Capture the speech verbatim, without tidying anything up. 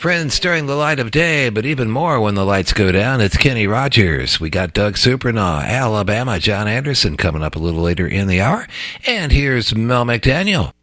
Friends during the light of day, but even more when the lights go down. It's Kenny Rogers. We got Doug Supernaw, Alabama, John Anderson coming up a little later in the hour. And here's Mel McDaniel.